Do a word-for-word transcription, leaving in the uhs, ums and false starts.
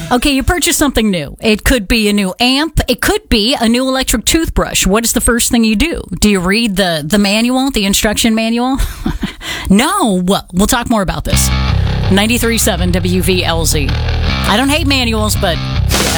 Okay, you purchase something new. It could be a new amp. It could be a new electric toothbrush. What is the first thing you do? Do you read the, the manual, the instruction manual? No. Well, we'll talk more about this. ninety-three point seven W V L Z. I don't hate manuals, but